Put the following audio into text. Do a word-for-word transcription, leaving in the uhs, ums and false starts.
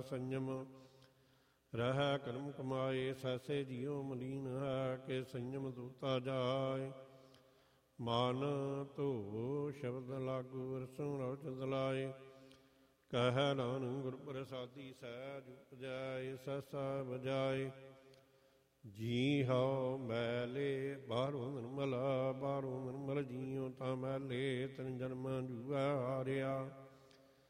ਸੰਜਮ ਰਹਿ ਕਰਮ ਕਮਾਏ। ਸੈਸੇ ਜੀਉ ਮਲੀਨ ਹੈ ਕਿ ਸੰਜਮ ਦੂਤਾ ਜਾਏ। ਮਨ ਧੋ ਸ਼ਬਦ ਲਾਗੂ ਰਸੋਂ ਰਵ ਲਾਏ। ਕਹਿ ਨਾਨਕ ਗੁਰ ਪ੍ਰਸਾਦੀ ਸਹਿਜ ਉਪਜਾਏ। ਸੈਸਾ ਬਜਾਏ ਜੀ ਹਉ ਮੈਲੇ ਬਾਹਰੋਂ ਨਿਰਮਲਾ। ਬਾਹਰੋਂ ਨਿਰਮਲ ਜੀਉ ਤਾਂ ਮੈਲੇ ਤਿਨ ਜਨਮ ਜੂਐ।